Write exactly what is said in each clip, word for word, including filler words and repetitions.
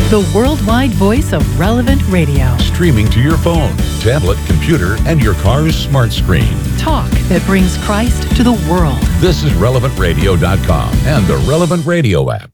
the worldwide voice of Relevant Radio. Streaming to your phone, tablet, computer, and your car's smart screen. Talk that brings Christ to the world. This is relevant radio dot com and the Relevant Radio app.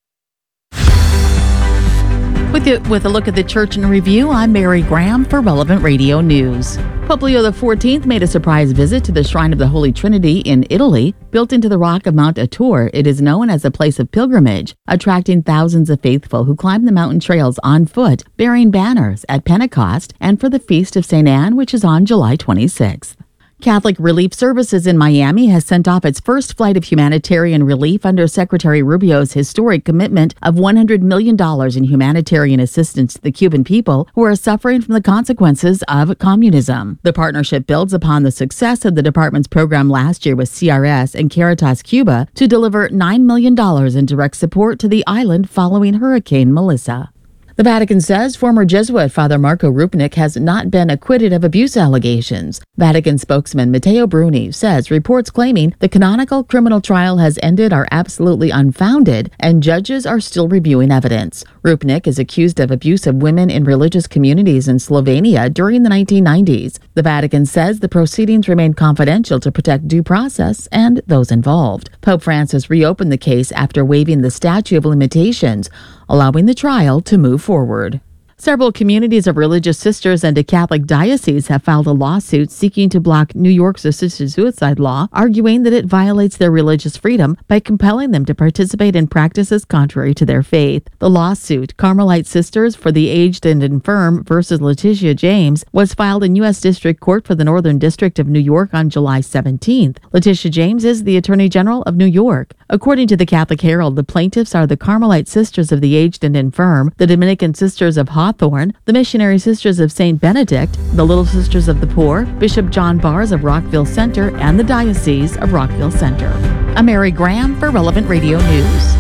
With, you, with a look at the church in review, I'm Mary Graham for Relevant Radio News. Pope Leo the fourteenth made a surprise visit to the Shrine of the Holy Trinity in Italy. Built into the rock of Mount Atur, it is known as a place of pilgrimage, attracting thousands of faithful who climb the mountain trails on foot, bearing banners at Pentecost and for the Feast of Saint Anne, which is on July twenty-sixth. Catholic Relief Services in Miami has sent off its first flight of humanitarian relief under Secretary Rubio's historic commitment of one hundred million dollars in humanitarian assistance to the Cuban people who are suffering from the consequences of communism. The partnership builds upon the success of the department's program last year with C R S and Caritas Cuba to deliver nine million dollars in direct support to the island following Hurricane Melissa. The Vatican says former Jesuit Father Marco Rupnik has not been acquitted of abuse allegations. Vatican spokesman Matteo Bruni says reports claiming the canonical criminal trial has ended are absolutely unfounded and judges are still reviewing evidence. Rupnik is accused of abuse of women in religious communities in Slovenia during the nineteen nineties. The Vatican says the proceedings remain confidential to protect due process and those involved. Pope Francis reopened the case after waiving the statute of limitations, allowing the trial to move forward. Several communities of religious sisters and a Catholic diocese have filed a lawsuit seeking to block New York's assisted suicide law, arguing that it violates their religious freedom by compelling them to participate in practices contrary to their faith. The lawsuit, Carmelite Sisters for the Aged and Infirm versus Letitia James, was filed in U S District Court for the Northern District of New York on July seventeenth. Letitia James is the Attorney General of New York. According to the Catholic Herald, the plaintiffs are the Carmelite Sisters of the Aged and Infirm, the Dominican Sisters of Hawthorne, the Missionary Sisters of Saint Benedict, the Little Sisters of the Poor, Bishop John Bars of Rockville Center, and the Diocese of Rockville Center. I'm Mary Graham for Relevant Radio News.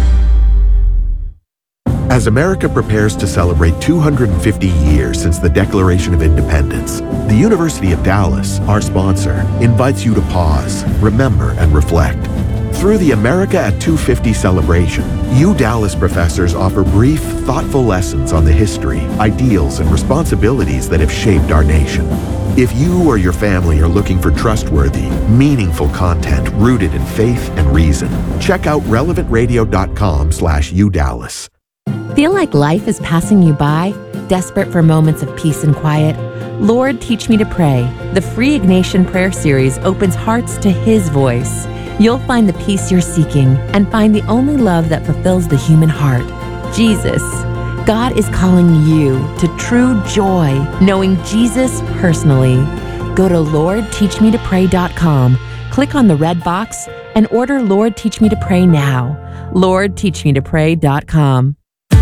As America prepares to celebrate two hundred fifty years since the Declaration of Independence, the University of Dallas, our sponsor, invites you to pause, remember, and reflect. Through the America at two fifty celebration, U Dallas professors offer brief, thoughtful lessons on the history, ideals, and responsibilities that have shaped our nation. If you or your family are looking for trustworthy, meaningful content rooted in faith and reason, check out relevant radio dot com slash U Dallas. Feel like life is passing you by? Desperate for moments of peace and quiet? Lord, Teach Me to Pray. The free Ignatian Prayer Series opens hearts to His voice. You'll find the peace you're seeking and find the only love that fulfills the human heart, Jesus. God is calling you to true joy, knowing Jesus personally. Go to lord teach me to pray dot com, click on the red box, and order Lord Teach Me to Pray now. lord teach me to pray dot com.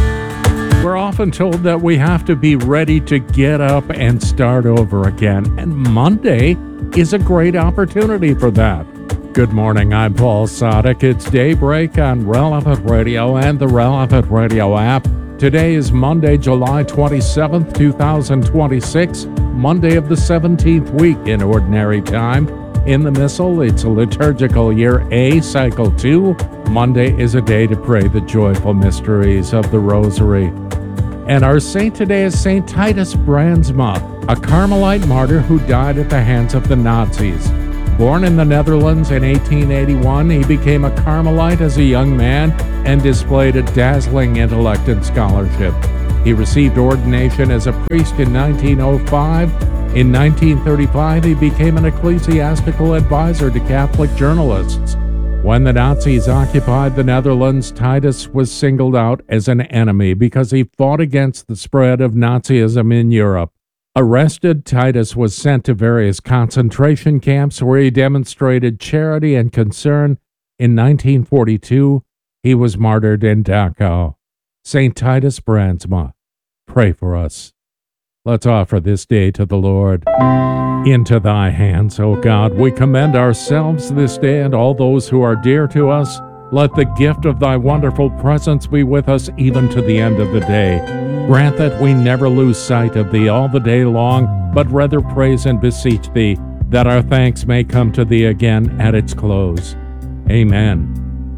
We're often told that we have to be ready to get up and start over again, and Monday is a great opportunity for that. Good morning, I'm Paul Sadek. It's Daybreak on Relevant Radio and the Relevant Radio app. Today is Monday, July twenty-seventh, twenty twenty-six, Monday of the seventeenth week in Ordinary Time. In the Missal, it's a liturgical year A, cycle two. Monday is a day to pray the joyful mysteries of the Rosary. And our saint today is Saint Titus Brandsma, a Carmelite martyr who died at the hands of the Nazis. Born in the Netherlands in eighteen eighty-one, he became a Carmelite as a young man and displayed a dazzling intellect and scholarship. He received ordination as a priest in nineteen oh five. In nineteen thirty-five, he became an ecclesiastical advisor to Catholic journalists. When the Nazis occupied the Netherlands, Titus was singled out as an enemy because he fought against the spread of Nazism in Europe. Arrested, Titus was sent to various concentration camps where he demonstrated charity and concern. In nineteen forty-two, he was martyred in Dachau. Saint Titus Brandsma, pray for us. Let's offer this day to the Lord. Into thy hands, O God, we commend ourselves this day and all those who are dear to us. Let the gift of thy wonderful presence be with us even to the end of the day. Grant that we never lose sight of thee all the day long, but rather praise and beseech thee, that our thanks may come to thee again at its close. Amen.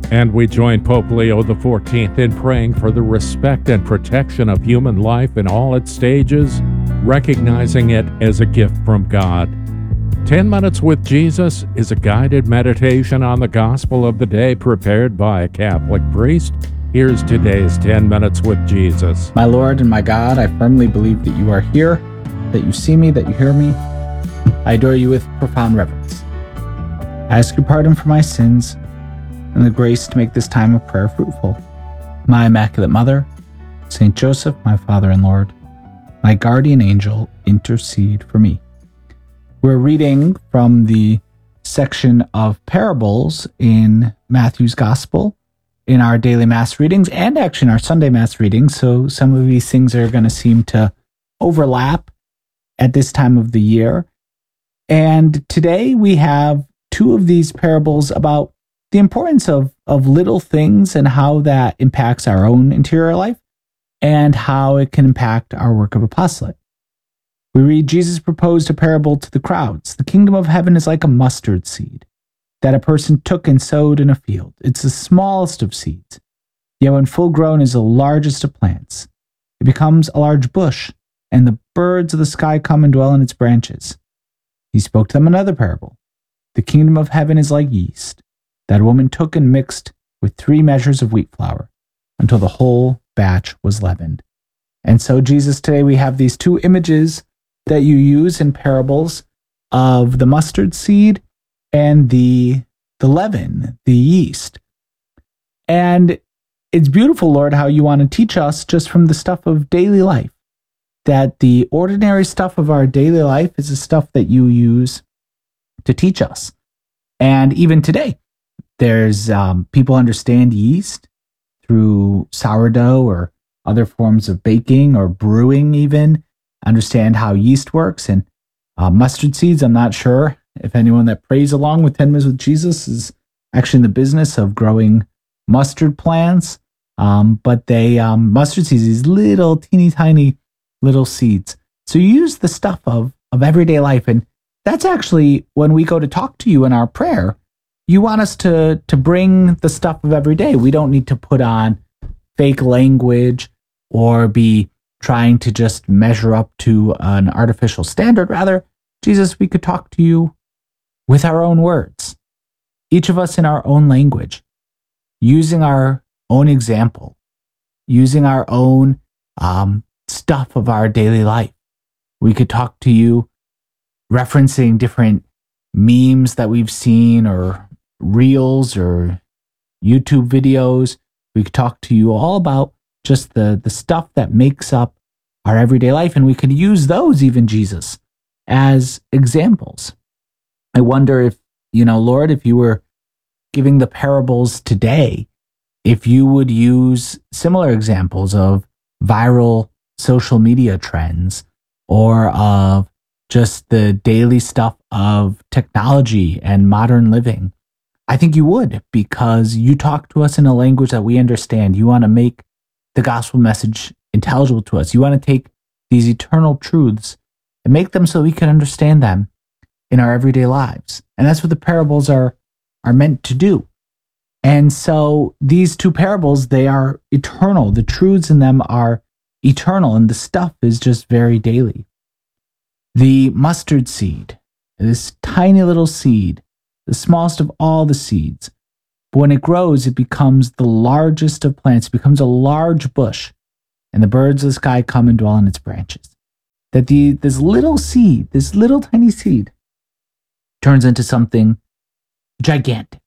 And we join Pope Leo the fourteenth in praying for the respect and protection of human life in all its stages, recognizing it as a gift from God. Ten Minutes with Jesus is a guided meditation on the gospel of the day prepared by a Catholic priest. Here's today's ten Minutes with Jesus. My Lord and my God, I firmly believe that you are here, that you see me, that you hear me. I adore you with profound reverence. I ask your pardon for my sins and the grace to make this time of prayer fruitful. My Immaculate Mother, Saint Joseph, my Father and Lord, my guardian angel, intercede for me. We're reading from the section of parables in Matthew's Gospel in our daily Mass readings and actually in our Sunday Mass readings. So some of these things are going to seem to overlap at this time of the year. And today we have two of these parables about the importance of, of little things and how that impacts our own interior life and how it can impact our work of apostolate. We read, Jesus proposed a parable to the crowds. The kingdom of heaven is like a mustard seed that a person took and sowed in a field. It's the smallest of seeds, yet when full grown is the largest of plants. It becomes a large bush, and the birds of the sky come and dwell in its branches. He spoke to them another parable. The kingdom of heaven is like yeast that a woman took and mixed with three measures of wheat flour until the whole batch was leavened. And so, Jesus, today we have these two images that you use in parables of the mustard seed and the, the leaven, the yeast. And it's beautiful, Lord, how you want to teach us just from the stuff of daily life, that the ordinary stuff of our daily life is the stuff that you use to teach us. And even today, there's um, people understand yeast through sourdough or other forms of baking or brewing even, understand how yeast works. And uh, mustard seeds, I'm not sure if anyone that prays along with ten Minutes with Jesus is actually in the business of growing mustard plants. Um, but they, um, mustard seeds, these little teeny tiny little seeds. So you use the stuff of, of everyday life. And that's actually when we go to talk to you in our prayer, you want us to, to bring the stuff of every day. We don't need to put on fake language or be trying to just measure up to an artificial standard. Rather, Jesus, we could talk to you with our own words, each of us in our own language, using our own example, using our own um, stuff of our daily life. We could talk to you referencing different memes that we've seen or reels or YouTube videos. We could talk to you all about just the, the stuff that makes up our everyday life. And we could use those, even Jesus, as examples. I wonder if, you know, Lord, if you were giving the parables today, if you would use similar examples of viral social media trends or of just the daily stuff of technology and modern living. I think you would, because you talk to us in a language that we understand. You want to make the gospel message intelligible to us. You want to take these eternal truths and make them so we can understand them in our everyday lives. And that's what the parables are, are meant to do. And so these two parables, they are eternal. The truths in them are eternal, and the stuff is just very daily. The mustard seed, this tiny little seed, the smallest of all the seeds. But when it grows, it becomes the largest of plants, it becomes a large bush, and the birds of the sky come and dwell in its branches. That the this little seed, this little tiny seed, turns into something gigantic.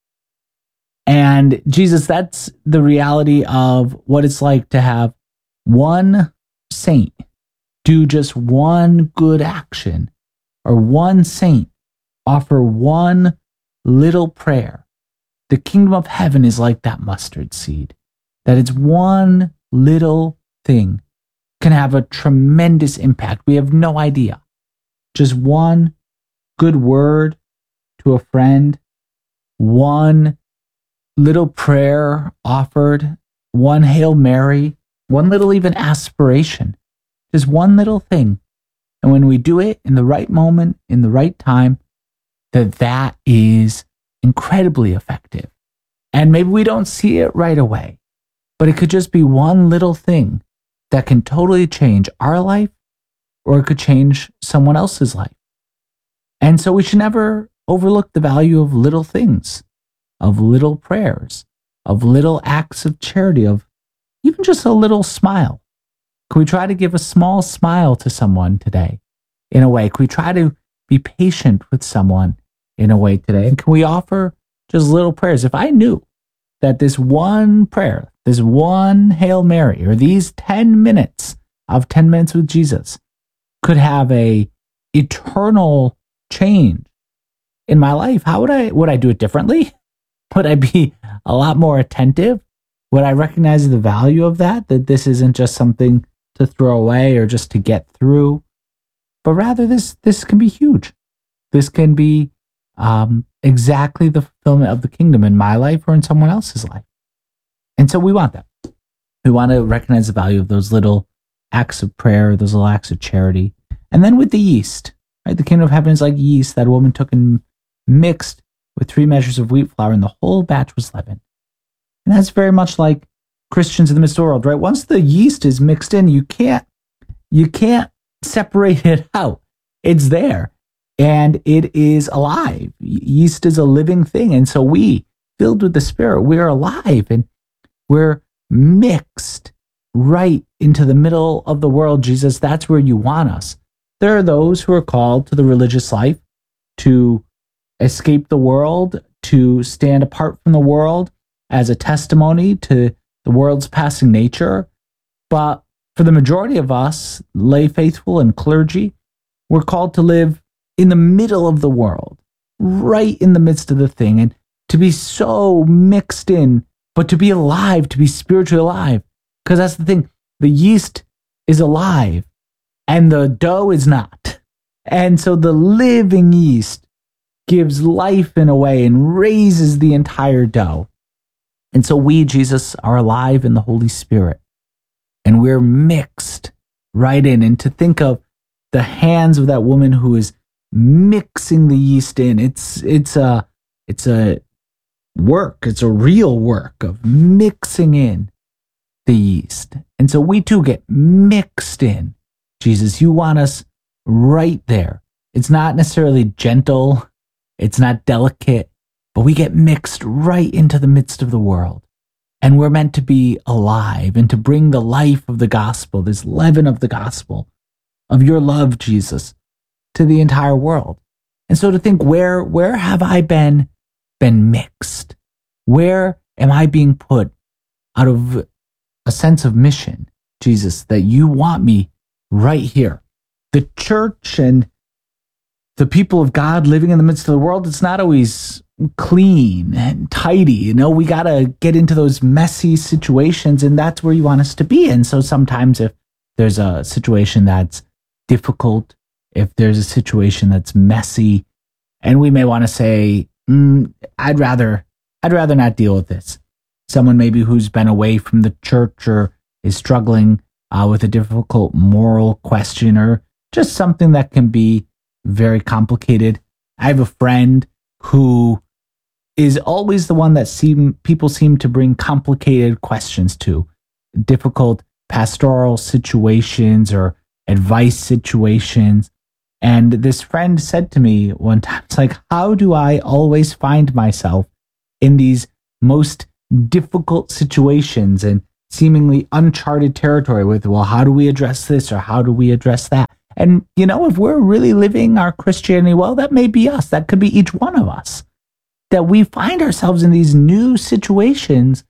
And Jesus, that's the reality of what it's like to have one saint do just one good action, or one saint offer one little prayer. The kingdom of heaven is like that mustard seed, that it's one little thing can have a tremendous impact. We have no idea. Just one good word to a friend, one little prayer offered, one Hail Mary, one little even aspiration, just one little thing. And when we do it in the right moment, in the right time, that that is incredibly effective. And maybe we don't see it right away, but it could just be one little thing that can totally change our life, or it could change someone else's life. And so we should never overlook the value of little things, of little prayers, of little acts of charity, of even just a little smile. Can we try to give a small smile to someone today in a way? Can we try to be patient with someone in a way today? And can we offer just little prayers? If I knew that this one prayer, this one Hail Mary, or these ten minutes of ten minutes with Jesus could have a eternal change in my life, how would I, would I do it differently? Would I be a lot more attentive? Would I recognize the value of that? That this isn't just something to throw away or just to get through, but rather this, this can be huge. This can be um, exactly the fulfillment of the kingdom in my life or in someone else's life. And so we want that. We want to recognize the value of those little acts of prayer, those little acts of charity. And then with the yeast, right? The kingdom of heaven is like yeast that a woman took and mixed with three measures of wheat flour, and the whole batch was leavened. And that's very much like Christians in the midst of the world, right? Once the yeast is mixed in, you can't, you can't separate it out. It's there, and it is alive. Yeast is a living thing, and so we, filled with the Spirit, we're alive, and we're mixed right into the middle of the world, Jesus. That's where you want us. There are those who are called to the religious life, to escape the world, to stand apart from the world as a testimony to the world's passing nature. But for the majority of us, lay faithful and clergy, we're called to live in the middle of the world, right in the midst of the thing, and to be so mixed in, but to be alive, to be spiritually alive. Because that's the thing, the yeast is alive and the dough is not. And so the living yeast gives life in a way and raises the entire dough. And so we, Jesus, are alive in the Holy Spirit, and we're mixed right in. And to think of the hands of that woman who is mixing the yeast in, it's it's a it's a work, it's a real work of mixing in the yeast. And so we too get mixed in. Jesus, you want us right there. It's not necessarily gentle, it's not delicate, but we get mixed right into the midst of the world. And we're meant to be alive and to bring the life of the gospel, this leaven of the gospel, of your love, Jesus, to the entire world. And so to think, where, where have I been, been mixed? Where am I being put out of a sense of mission, Jesus, that you want me right here? The church and the people of God living in the midst of the world, it's not always clean and tidy. You know, we got to get into those messy situations, and that's where you want us to be. And so sometimes if there's a situation that's difficult, if there's a situation that's messy, and we may want to say, mm, I'd rather, I'd rather not deal with this. Someone maybe who's been away from the church or is struggling uh, with a difficult moral question, or just something that can be very complicated. I have a friend who is always the one that seem people seem to bring complicated questions to, difficult pastoral situations or advice situations. And this friend said to me one time, it's like, how do I always find myself in these most difficult situations and seemingly uncharted territory with, well, how do we address this or how do we address that? And, you know, if we're really living our Christianity well, that may be us. That could be each one of us. That we find ourselves in these new situations,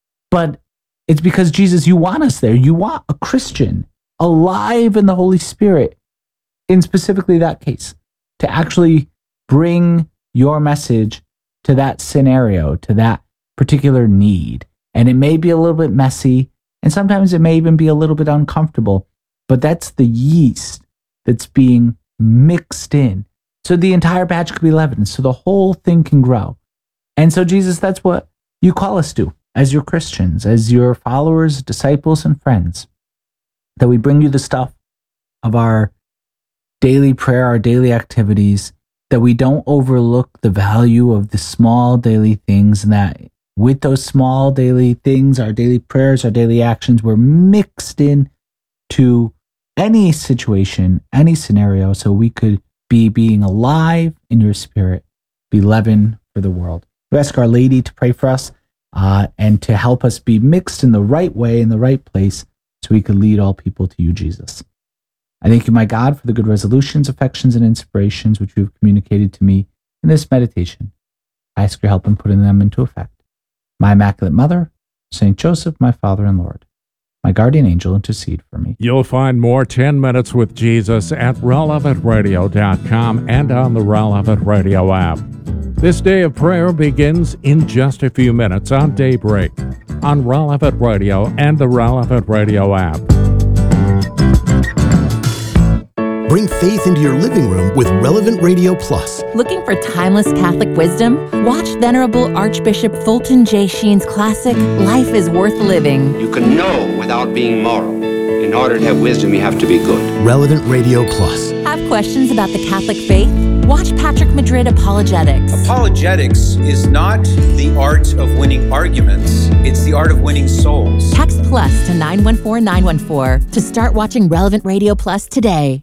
but it's because, Jesus, you want us there. You want a Christian alive in the Holy Spirit, in specifically that case, to actually bring your message to that scenario, to that particular need. And it may be a little bit messy, and sometimes it may even be a little bit uncomfortable, but that's the yeast that's being mixed in. So the entire batch could be leavened, so the whole thing can grow. And so, Jesus, that's what you call us to as your Christians, as your followers, disciples, and friends, that we bring you the stuff of our daily prayer, our daily activities, that we don't overlook the value of the small daily things, and that with those small daily things, our daily prayers, our daily actions, we're mixed in to any situation, any scenario, so we could be being alive in your spirit, be leaven for the world. We ask Our Lady to pray for us uh, and to help us be mixed in the right way, in the right place, so we could lead all people to you, Jesus. I thank you, my God, for the good resolutions, affections, and inspirations which you have communicated to me in this meditation. I ask your help in putting them into effect. My Immaculate Mother, Saint Joseph, my Father and Lord, my guardian angel, intercede for me. You'll find more ten minutes with Jesus at relevant radio dot com and on the Relevant Radio app. This day of prayer begins in just a few minutes on Daybreak on Relevant Radio and the Relevant Radio app. Bring faith into your living room with Relevant Radio Plus. Looking for timeless Catholic wisdom? Watch Venerable Archbishop Fulton J. Sheen's classic, Life is Worth Living. You can know without being moral. In order to have wisdom, you have to be good. Relevant Radio Plus. Have questions about the Catholic faith? Watch Patrick Madrid Apologetics. Apologetics is not the art of winning arguments. It's the art of winning souls. Text plus to nine one four nine one four to start watching Relevant Radio Plus today.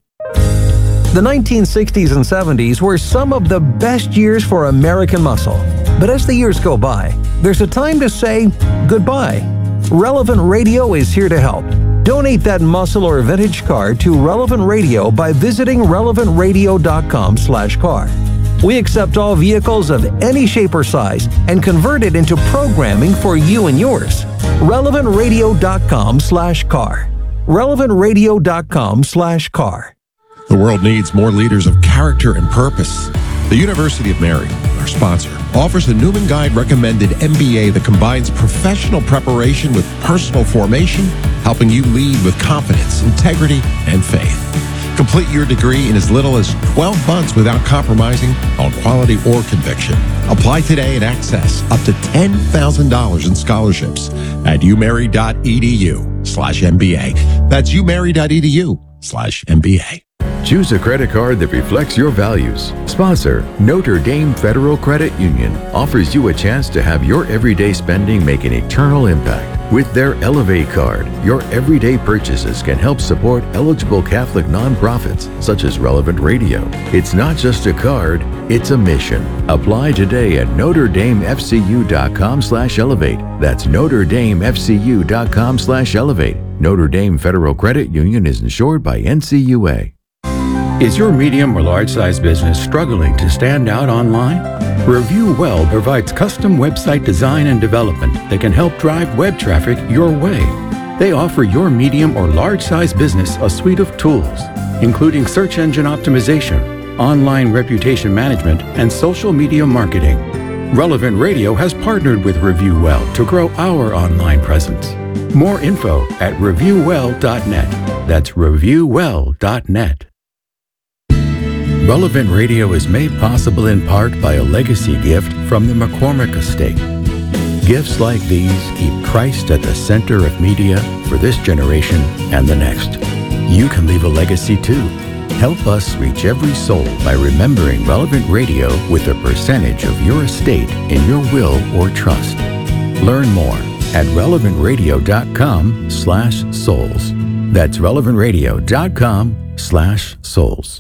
The nineteen sixties and seventies were some of the best years for American muscle. But as the years go by, there's a time to say goodbye. Relevant Radio is here to help. Donate that muscle or vintage car to Relevant Radio by visiting relevant radio dot com slash car. We accept all vehicles of any shape or size and convert it into programming for you and yours. relevant radio dot com slash car. relevant radio dot com slash car. The world needs more leaders of character and purpose. The University of Mary, our sponsor, offers a Newman Guide recommended M B A that combines professional preparation with personal formation, helping you lead with confidence, integrity, and faith. Complete your degree in as little as twelve months without compromising on quality or conviction. Apply today and access up to ten thousand dollars in scholarships at umary dot e d u slash M B A. That's umary dot e d u slash M B A. Choose a credit card that reflects your values. Sponsor, Notre Dame Federal Credit Union, offers you a chance to have your everyday spending make an eternal impact. With their Elevate card, your everyday purchases can help support eligible Catholic nonprofits such as Relevant Radio. It's not just a card, it's a mission. Apply today at notre dame f c u dot com slash elevate. That's notre dame f c u dot com slash elevate. Notre Dame Federal Credit Union is insured by N C U A. Is your medium or large-size business struggling to stand out online? Review Well provides custom website design and development that can help drive web traffic your way. They offer your medium or large-size business a suite of tools, including search engine optimization, online reputation management, and social media marketing. Relevant Radio has partnered with Review Well to grow our online presence. More info at review well dot net. That's review well dot net. Relevant Radio is made possible in part by a legacy gift from the McCormick Estate. Gifts like these keep Christ at the center of media for this generation and the next. You can leave a legacy too. Help us reach every soul by remembering Relevant Radio with a percentage of your estate in your will or trust. Learn more at relevant radio dot com slash souls. That's relevant radio dot com slash souls.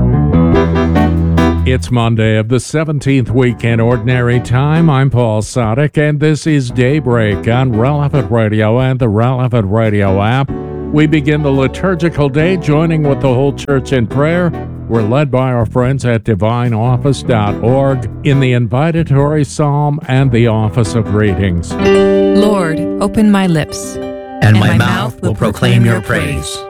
It's Monday of the seventeenth week in Ordinary Time. I'm Paul Sadek, and this is Daybreak on Relevant Radio and the Relevant Radio app. We begin the liturgical day joining with the whole church in prayer. We're led by our friends at divine office dot org in the invitatory psalm and the office of readings. Lord, open my lips, and, and my, my mouth will proclaim your praise.